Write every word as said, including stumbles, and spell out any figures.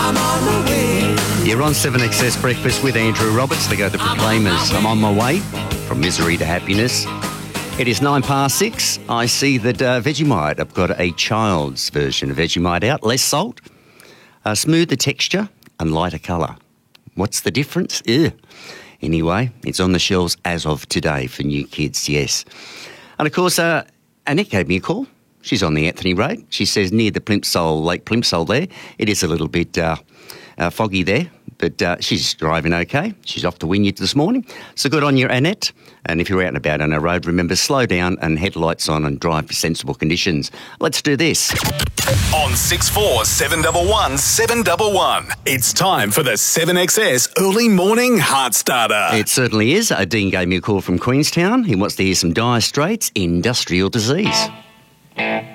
I'm on my way. You're on seven X S Breakfast with Andrew Roberts. They go the Proclaimers. I'm on my way from misery to happiness. It is nine past six. I see that uh, Vegemite, I've got a child's version of Vegemite out. Less salt, uh, smoother texture and lighter colour. What's the difference? Ugh. Anyway, it's on the shelves as of today for new kids, yes. And of course, uh, Annette gave me a call. She's on the Anthony Road. She says near the Plimsoll, Lake Plimsoll there. It is a little bit uh, uh, foggy there, but uh, she's driving okay. She's off to Wynyard this morning. So good on you, Annette. And if you're out and about on a road, remember, slow down and headlights on and drive for sensible conditions. Let's do this. On six four seven one one seven one one, it's time for the seven X S Early Morning Heart Starter. It certainly is. Uh, Dean gave me a call from Queenstown. He wants to hear some Dire Straits, Industrial Disease.